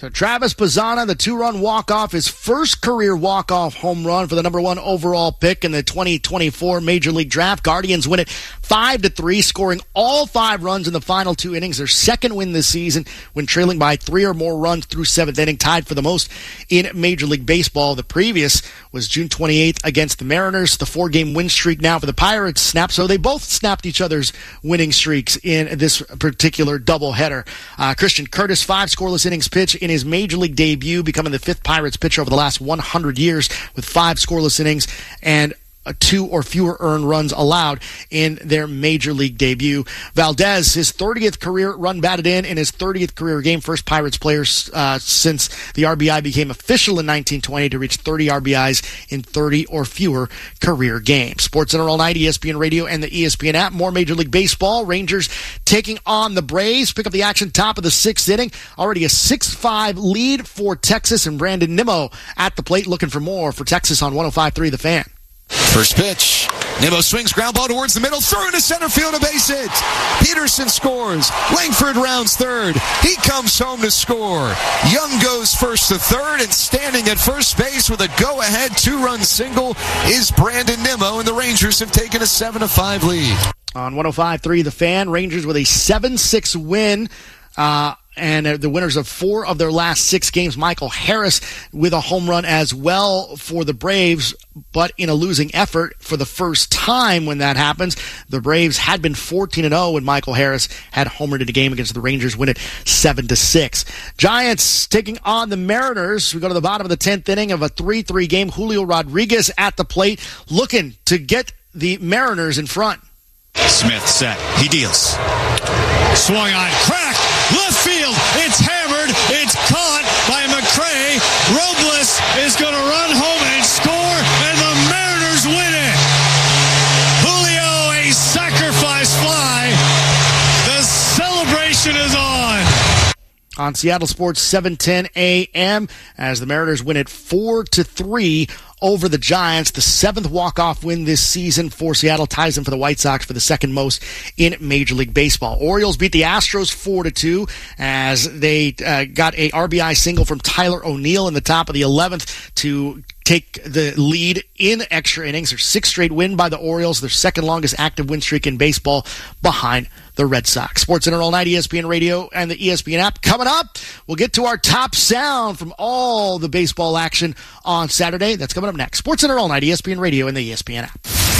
So Travis Bazzana, the 2-run walk-off, his first career walk-off home run for the number 1 overall pick in the 2024 Major League Draft. Guardians win it 5-3, scoring all 5 runs in the final 2 innings. Their second win this season when trailing by 3 or more runs through 7th inning, tied for the most in Major League Baseball. The previous was June 28th against the Mariners. The 4-game win streak now for the Pirates snapped, so they both snapped each other's winning streaks in this particular doubleheader. Christian Curtis, 5 scoreless innings pitch in his Major League debut, becoming the 5th Pirates pitcher over the last 100 years with 5 scoreless innings and 2 or fewer earned runs allowed in their Major League debut. Valdez, his 30th career run batted in his 30th career game. First Pirates player since the RBI became official in 1920 to reach 30 RBIs in 30 or fewer career games. SportsCenter all night, ESPN Radio and the ESPN app. More Major League Baseball. Rangers taking on the Braves. Pick up the action top of the 6th inning. Already a 6-5 lead for Texas, and Brandon Nimmo at the plate looking for more for Texas on 105.3 The Fan. First pitch. Nimmo swings, ground ball towards the middle, through into center field, a base hit. Peterson scores. Langford rounds third. He comes home to score. Young goes first to third, and standing at first base with a go-ahead 2-run single is Brandon Nimmo, and the Rangers have taken a 7-5 lead. On 105.3 The Fan, Rangers with a 7-6 win. And the winners of 4 of their last 6 games. Michael Harris with a home run as well for the Braves, but in a losing effort for the first time when that happens. The Braves had been 14-0 when Michael Harris had homered in a game against the Rangers, win it 7-6. Giants taking on the Mariners. We go to the bottom of the 10th inning of a 3-3 game. Julio Rodriguez at the plate looking to get the Mariners in front. Smith set. He deals. Swung on. Crack. Left field. It's hammered. It's caught by McCray. Robles is going to run home and score, and the Mariners win it. Julio, a sacrifice fly. The celebration is on. On Seattle Sports 7:10 a.m. as the Mariners win it 4-3 over the Giants. The 7th walk-off win this season for Seattle ties them for the White Sox for the second most in Major League Baseball. Orioles beat the Astros 4-2 as they got a RBI single from Tyler O'Neill in the top of the 11th to take the lead in extra innings. Their 6th straight win by the Orioles, their second longest active win streak in baseball behind the Red Sox. SportsCenter all night, ESPN Radio and the ESPN app. Coming up, we'll get to our top sound from all the baseball action on Saturday. That's coming up next. SportsCenter all night, ESPN Radio and the ESPN app.